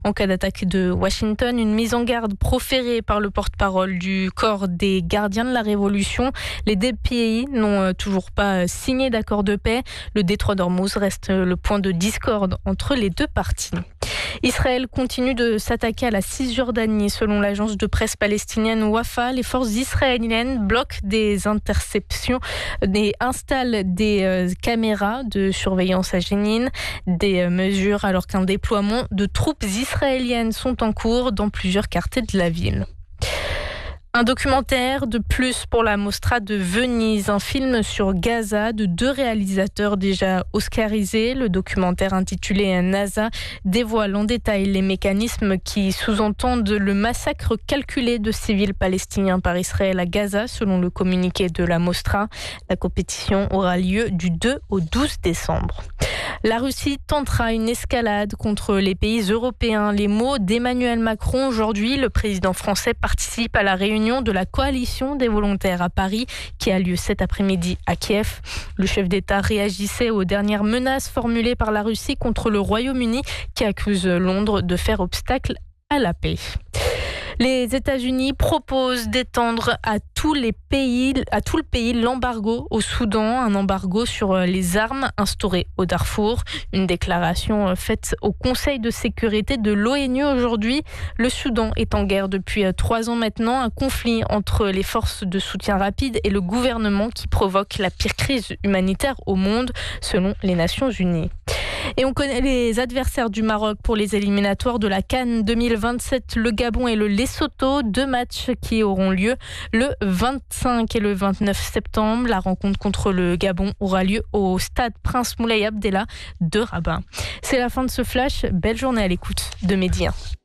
En cas d'attaque de Washington, une mise en garde proférée par le porte-parole du corps des gardiens de la Révolution. Les deux pays n'ont toujours pas signé d'accord de paix. Le détroit d'Ormuz reste le point de discorde entre les deux parties. Israël continue de s'attaquer à la Cisjordanie. Selon l'agence de presse palestinienne Wafa, les forces israéliennes bloquent des interceptions et installent des caméras de surveillance à Jenin. Des mesures alors qu'un déploiement de troupes israéliennes sont en cours dans plusieurs quartiers de la ville. Un documentaire de plus pour la Mostra de Venise, un film sur Gaza de deux réalisateurs déjà oscarisés. Le documentaire intitulé NASA dévoile en détail les mécanismes qui sous-entendent le massacre calculé de civils palestiniens par Israël à Gaza, selon le communiqué de la Mostra. La compétition aura lieu du 2 au 12 décembre. La Russie tentera une escalade contre les pays européens. Les mots d'Emmanuel Macron aujourd'hui. Le président français participe à la réunion de la coalition des volontaires à Paris qui a lieu cet après-midi à Kiev. Le chef d'État réagissait aux dernières menaces formulées par la Russie contre le Royaume-Uni qui accuse Londres de faire obstacle à la paix. Les États-Unis proposent d'étendre à tout le pays l'embargo au Soudan, un embargo sur les armes instauré au Darfour. Une déclaration faite au Conseil de sécurité de l'ONU aujourd'hui. Le Soudan est en guerre depuis 3 ans maintenant, un conflit entre les forces de soutien rapide et le gouvernement qui provoque la pire crise humanitaire au monde, selon les Nations Unies. Et on connaît les adversaires du Maroc pour les éliminatoires de la CAN 2027, le Gabon et le Lesotho. 2 matchs qui auront lieu le 25 et le 29 septembre. La rencontre contre le Gabon aura lieu au stade Prince Moulay Abdellah de Rabat. C'est la fin de ce flash. Belle journée à l'écoute de Midi 1.